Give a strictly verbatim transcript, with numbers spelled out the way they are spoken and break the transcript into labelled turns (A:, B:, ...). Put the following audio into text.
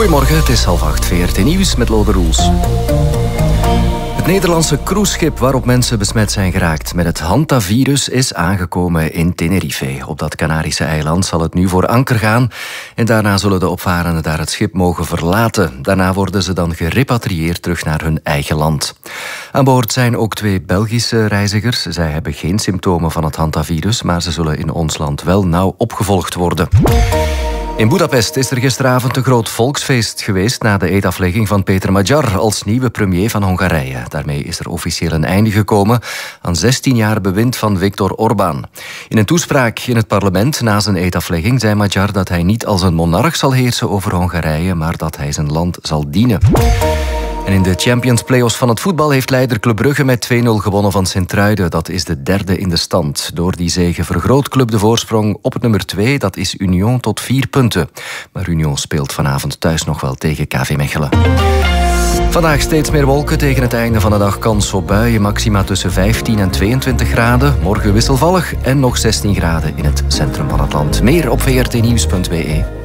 A: Goedemorgen, het is half acht. V R T Nieuws met Lode Roels. Het Nederlandse cruiseschip waarop mensen besmet zijn geraakt met het hantavirus is aangekomen in Tenerife. Op dat Canarische eiland zal het nu voor anker gaan en daarna zullen de opvarenden daar het schip mogen verlaten. Daarna worden ze dan gerepatrieerd terug naar hun eigen land. Aan boord zijn ook twee Belgische reizigers. Zij hebben geen symptomen van het hantavirus, maar ze zullen in ons land wel nauw opgevolgd worden. In Budapest is er gisteravond een groot volksfeest geweest na de eedaflegging van Peter Magyar als nieuwe premier van Hongarije. Daarmee is er officieel een einde gekomen aan zestien jaar bewind van Viktor Orbán. In een toespraak in het parlement na zijn eedaflegging zei Magyar dat hij niet als een monarch zal heersen over Hongarije, maar dat hij zijn land zal dienen. En in de Champions Play-offs van het voetbal heeft leider Club Brugge met twee nul gewonnen van Sint-Truiden. Dat is de derde in de stand. Door die zege vergroot Club de voorsprong op het nummer twee, dat is Union, tot vier punten. Maar Union speelt vanavond thuis nog wel tegen K V Mechelen. Vandaag steeds meer wolken, tegen het einde van de dag kans op buien. Maxima tussen vijftien en tweeëntwintig graden. Morgen wisselvallig en nog zestien graden in het centrum van het land. Meer op v r t nieuws punt b e.